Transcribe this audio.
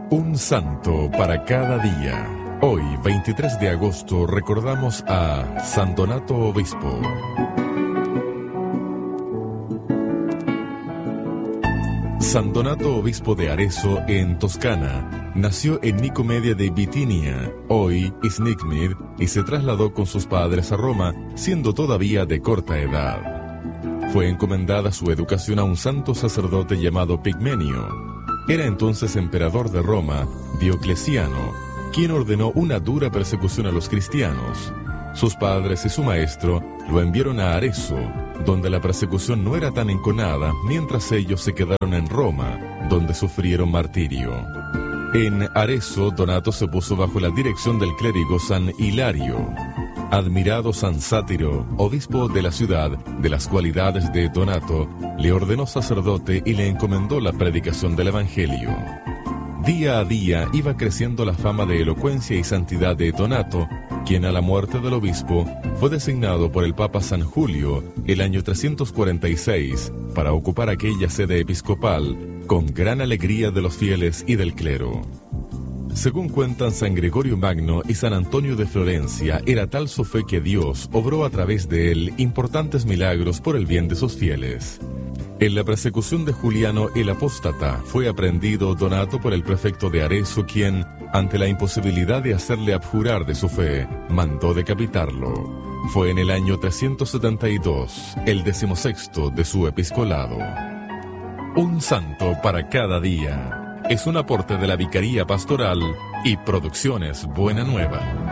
Un santo para cada día. Hoy, 23 de agosto, recordamos a San Donato Obispo. San Donato Obispo de Arezzo, en Toscana, nació en Nicomedia de Bitinia, hoy Iznikmid, y se trasladó con sus padres a Roma, siendo todavía de corta edad. Fue encomendada su educación a un santo sacerdote llamado Pigmenio. Era entonces emperador de Roma, Diocleciano, quien ordenó una dura persecución a los cristianos. Sus padres y su maestro lo enviaron a Arezzo, donde la persecución no era tan enconada, mientras ellos se quedaron en Roma, donde sufrieron martirio. En Arezzo, Donato se puso bajo la dirección del clérigo San Hilario. Admirado San Sátiro, obispo de la ciudad, de las cualidades de Donato, le ordenó sacerdote y le encomendó la predicación del Evangelio. Día a día iba creciendo la fama de elocuencia y santidad de Donato, quien a la muerte del obispo fue designado por el Papa San Julio el año 346 para ocupar aquella sede episcopal con gran alegría de los fieles y del clero. Según cuentan San Gregorio Magno y San Antonio de Florencia, era tal su fe que Dios obró a través de él importantes milagros por el bien de sus fieles. En la persecución de Juliano el Apóstata fue aprehendido Donato por el prefecto de Arezzo, quien, ante la imposibilidad de hacerle abjurar de su fe, mandó decapitarlo. Fue en el año 372, el 16º de su episcolado. Un santo para cada día. Es un aporte de la Vicaría Pastoral y Producciones Buena Nueva.